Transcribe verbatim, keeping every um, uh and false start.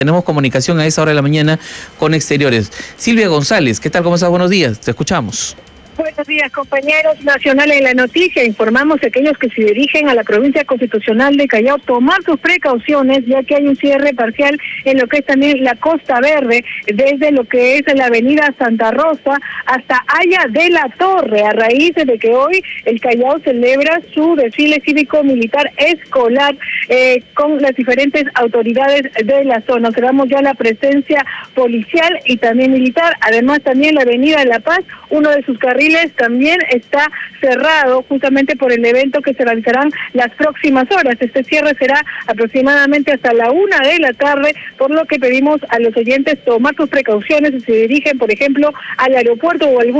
Tenemos comunicación a esa hora de la mañana con Exteriores. Silvia González, ¿qué tal? ¿Cómo estás? Buenos días, te escuchamos. Buenos días, compañeros. Nacional en la noticia, informamos a aquellos que se dirigen a la provincia constitucional de Callao tomar sus precauciones, ya que hay un cierre parcial en lo que es también la Costa Verde, desde lo que es la avenida Santa Rosa hasta Haya de la Torre, a raíz de que hoy el Callao celebra su desfile cívico-militar escolar eh, con las diferentes autoridades de la zona. Observamos ya la presencia policial y también militar, además también la avenida La Paz, uno de sus carriles también está cerrado justamente por el evento que se realizarán las próximas horas. Este cierre será aproximadamente hasta la una de la tarde, por lo que pedimos a los oyentes tomar sus precauciones si se dirigen, por ejemplo, al aeropuerto o algún